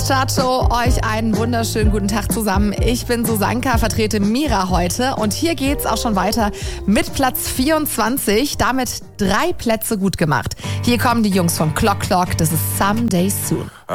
Startshow. Euch einen wunderschönen guten Tag zusammen. Ich bin Susanka, vertrete Mira heute. Und hier geht's auch schon weiter mit Platz 24. Damit 3 Plätze gut gemacht. Hier kommen die Jungs von Clock Clock. Das ist Someday Soon.